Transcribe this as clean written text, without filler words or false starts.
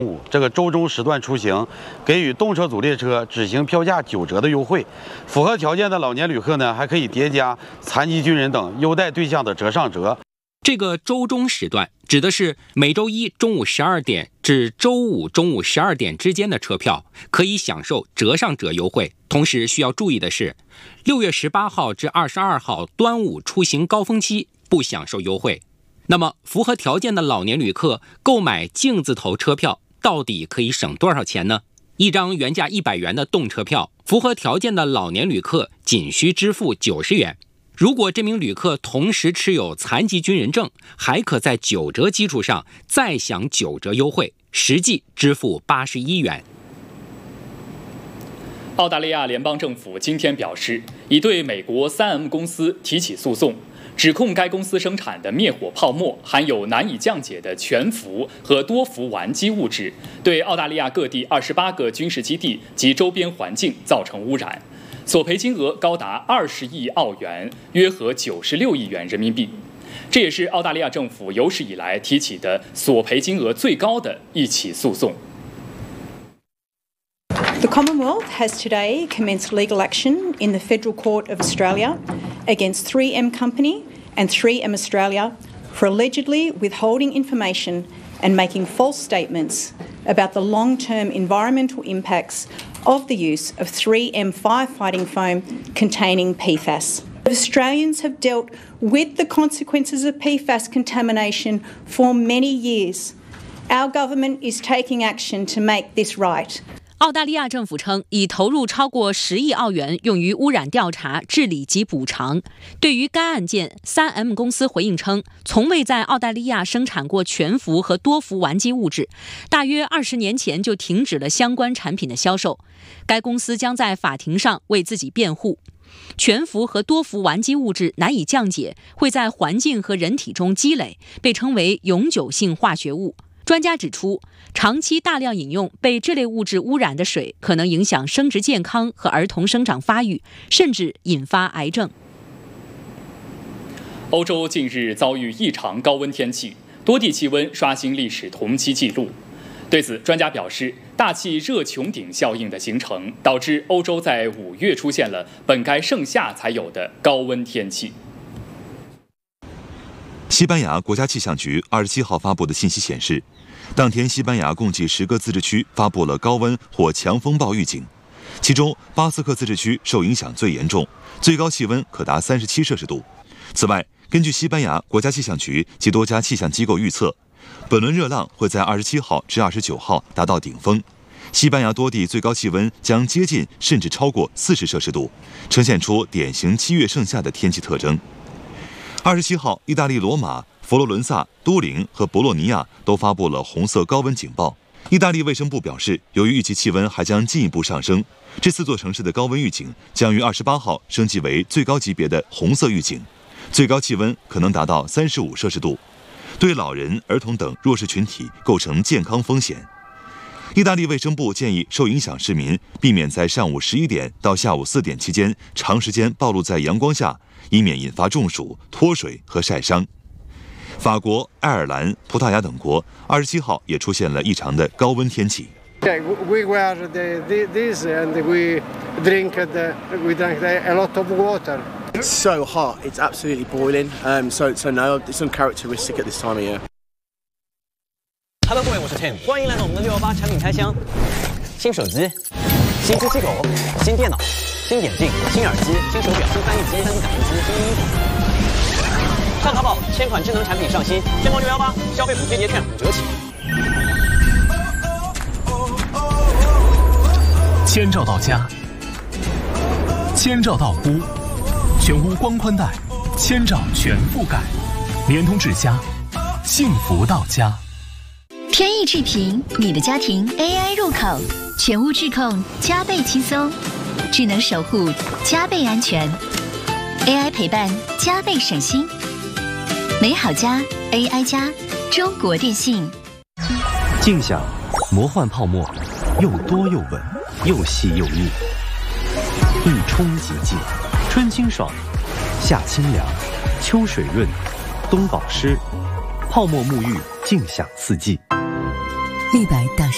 这个周中时段出行，给予动车组列车只行票价9折的优惠。符合条件的老年旅客呢，还可以叠加残疾军人等优待对象的折上折。 这个周中时段指的是每周一中午12点至周五中午12点之间的车票，可以享受折上折优惠。同时需要注意的是，6月18号至22号端午出行高峰期不享受优惠。那么符合条件的老年旅客购买镜字头车票到底可以省多少钱呢？一张原价100元的动车票，符合条件的老年旅客仅需支付90元。如果这名旅客同时持有残疾军人证，还可在9折基础上再享9折优惠，实际支付81元。 澳大利亚联邦政府今天表示，已对美国3M 公司提起诉讼，指控该公司生产的灭火泡沫含有难以降解的全氟和多氟烷基物质，对澳大利亚各地28个军事基地及周边环境造成污染，索赔金额高达20亿澳元，约合96亿元人民币。这也是澳大利亚政府有史以来提起的索赔金额最高的一起诉讼。 The Commonwealth has today commenced legal action in the Federal Court of Australia against 3M Company and 3M Australia for allegedly withholding information and making false statements about the long-term environmental impacts of the use of 3M firefighting foam containing PFAS. Australians have dealt with the consequences of PFAS contamination for many years. Our government is taking action to make this right. 澳大利亚政府称，已投入超过10亿澳元用于污染调查、治理及补偿。对于该案件，3M 公司回应称，从未在澳大利亚生产过全氟和多氟烷基物质，大约20年前就停止了相关产品的销售。该公司将在法庭上为自己辩护。全氟和多氟烷基物质难以降解，会在环境和人体中积累，被称为永久性化学物。专家指出，长期大量饮用被这类物质污染的水，可能影响生殖健康和儿童生长发育，甚至引发癌症。 欧洲近日遭遇异常高温天气，多地气温刷新历史同期纪录。对此，专家表示，大气热穹顶效应的形成，导致欧洲在5月出现了本该盛夏才有的高温天气。 西班牙国家气象局27号发布的信息显示，当天西班牙共计10个自治区发布了高温或强风暴预警，其中巴斯克自治区受影响最严重，最高气温可达37摄氏度。此外，根据西班牙国家气象局及多家气象机构预测，本轮热浪会在27号至29号达到顶峰，西班牙多地最高气温将接近甚至超过40摄氏度，呈现出典型7月盛夏的天气特征。27号，意大利罗马、佛罗伦萨、都灵和博洛尼亚都发布了红色高温警报。意大利卫生部表示，由于预计气温还将进一步上升，这4座城市的高温预警将于28号升级为最高级别的红色预警，最高气温可能达到35摄氏度，对老人、儿童等弱势群体构成健康风险。意大利卫生部建议受影响市民避免在上午11点到下午4点期间长时间暴露在阳光下，以免引发中暑、脱水和晒伤。法国、爱尔兰、葡萄牙等国27号也出现了异常的高温天气。 We wear this and we drank a lot of water. It's so hot, it's absolutely boiling. So no, it's uncharacteristic at this time of year. Hello， 各位，我是 Tim， 欢迎来到我们的618产品开箱。新手机、新机器狗、新电脑、新眼镜、新耳机、新手表、新翻译机、3D 打印机、新衣服。上淘宝，1000款智能产品上新，天猫618消费补贴叠券5折起。 千兆到家，千兆到屋，全屋光宽带，千兆全覆盖，联通智家，幸福到家。 天翼智屏，你的家庭 AI 入口，全屋智控加倍轻松，智能守护加倍安全 ，AI 陪伴加倍省心。美好家 AI 家，中国电信。 静享魔幻泡沫，又多又稳，又细又密，一冲即净，春清爽，夏清凉，秋水润，冬保湿，泡沫沐浴，静享四季。 立白大